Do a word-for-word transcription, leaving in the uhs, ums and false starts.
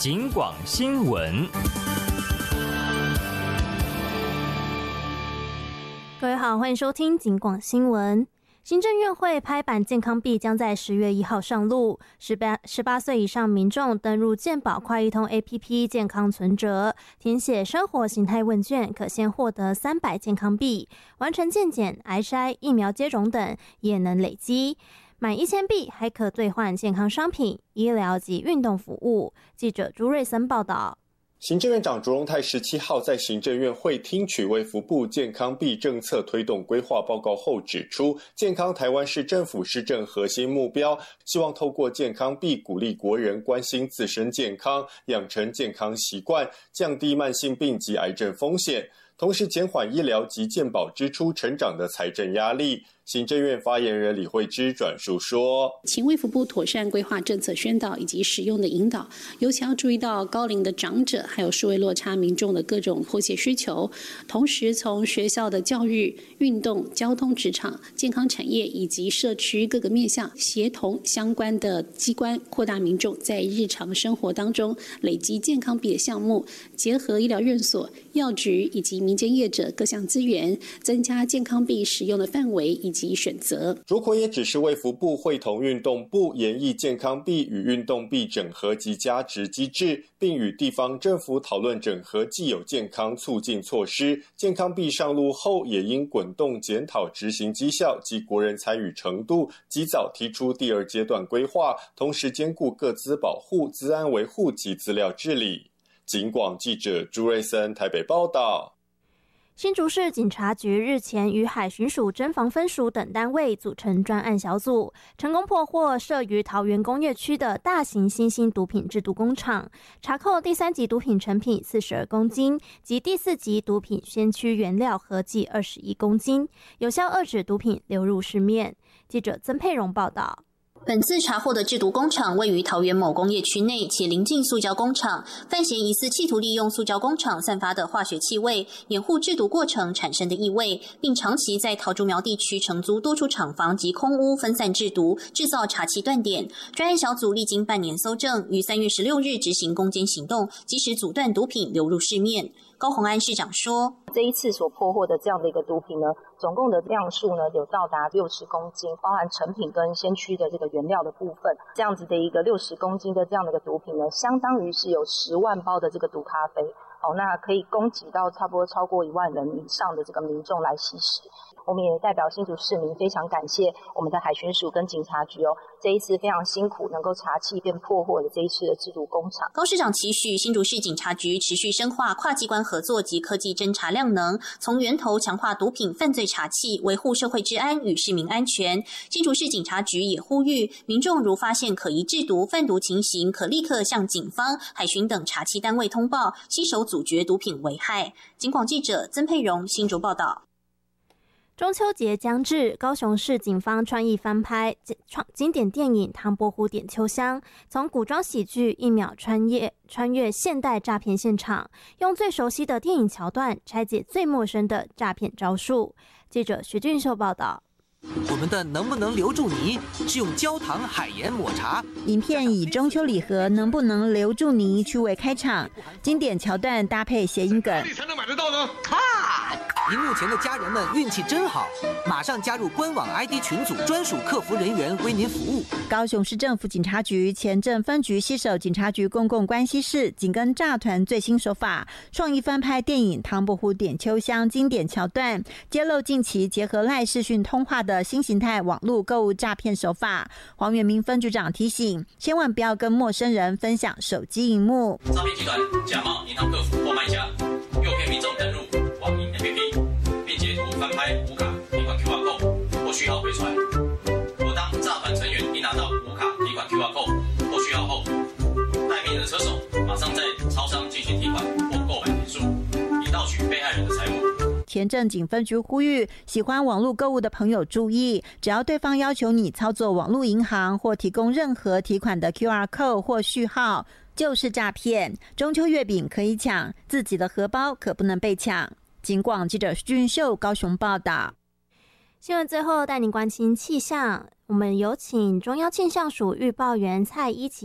警广新闻。 各位好，欢迎收听警广新闻。行政院会拍板健康币将在十月一号上路，十八十八岁以上民众登入健保快易通 A P P 健康存折，填写生活形态问卷，可先获得三百健康币，完成健检、癌筛、疫苗接种等也能累积。满一千币还可兑换健康商品、医疗及运动服务。记者朱瑞森报道。 行政院长卓荣泰十七号在行政院会听取卫福部健康币政策推动规划报告后指出，健康台湾是政府施政核心目标，希望透过健康币鼓励国人关心自身健康，养成健康习惯，降低慢性病及癌症风险，同时减缓医疗及健保支出成长的财政压力。行政院发言人李惠芝转述说， 请卫福部妥善规划政策宣导以及使用的引导，尤其要注意到高龄的长者还有数位落差民众的各种迫切需求，同时从学校的教育、运动、交通、职场、健康产业以及社区各个面向，协同相关的机关，扩大民众在日常生活当中累积健康币的项目，结合医疗院所、药局以及民间业者各项资源，增加健康币使用的范围以及选择。 卓奎也指示卫福部会同运动部研议健康币与运动币整合及加值机制，并与地方政府讨论整合既有健康促进措施。健康币上路后，也应滚动检讨执行绩效及国人参与程度，及早提出第二阶段规划，同时兼顾个资保护、资安维护及资料治理。警广记者朱瑞森台北报道。 新竹市警察局日前与海巡署、侦防分署等单位组成专案小组，成功破获设于桃园工业区的大型新兴毒品制毒工厂，查扣第三级毒品成品四十二公斤及第四级毒品先驱原料合计二十一公斤，有效遏止毒品流入市面。记者曾佩蓉报道。 本次查获的制毒工厂位于桃园某工业区内，且临近塑胶工厂，犯嫌疑似企图利用塑胶工厂散发的化学气味，掩护制毒过程产生的异味，并长期在桃竹苗地区承租多处厂房及空屋分散制毒，制造查缉断点。专案小组历经半年搜证，于三月十六日执行攻坚行动，及时阻断毒品流入市面。高虹安市长说， 这一次所破获的这样的一个毒品呢，总共的量数呢有到达六十公斤，包含成品跟先驱的这个原料的部分。这样子的一个六十公斤的这样的一个毒品呢，相当于是有十万包的这个毒咖啡。哦，那可以供给到差不多超过一万人以上的这个民众来吸食。我们也代表新竹市民非常感谢我们的海巡署跟警察局哦，这一次非常辛苦能够查缉并破获的这一次的制毒工厂。 高市长期许新竹市警察局持续深化跨机关合作及科技侦查量能，从源头强化毒品犯罪查缉，维护社会治安与市民安全。新竹市警察局也呼吁民众如发现可疑制毒、贩毒情形，可立刻向警方、海巡等查缉单位通报，携手阻绝毒品危害。警广记者曾佩蓉新竹报道。 中秋节将至，高雄市警方创意翻拍创经典电影《唐伯虎点秋香》，从古装喜剧一秒穿越穿越现代诈骗现场，用最熟悉的电影桥段拆解最陌生的诈骗招数。记者徐俊秀报道。 我们的能不能留住你是用焦糖海盐抹茶。 影片以中秋礼盒能不能留住你趣味开场，经典桥段搭配谐音梗。 哪里才能买得到呢？ 看，荧幕前的家人们运气真好，马上加入官网 I D 群组，专属客服人员为您服务。 高雄市政府警察局前镇分局携手警察局公共关系室，紧跟诈团最新手法，创意翻拍电影《唐伯虎点秋香》经典桥段，揭露近期结合赖视讯通话的新形态网络购物诈骗手法。黄元明分局长提醒，千万不要跟陌生人分享手机荧幕。 诈骗集团假冒银行客服或卖家，诱骗民众登入网银 A P P， 并截图翻拍无卡提款 Q R code 或序号回传。若当诈团成员一拿到无卡提款 Q R code 或序号后，待命的车手马上在超商进行提款或购买点数，以盗取被害人的财物。 前镇警分局呼吁，喜欢网络购物的朋友注意，只要对方要求你操作网络银行或提供任何提款的 Q R code 或序号，就是诈骗。中秋月饼可以抢，自己的荷包可不能被抢。警广记者徐俊秀高雄报道。 新闻最后带您关心气象，我们有请中央气象署预报员蔡依琪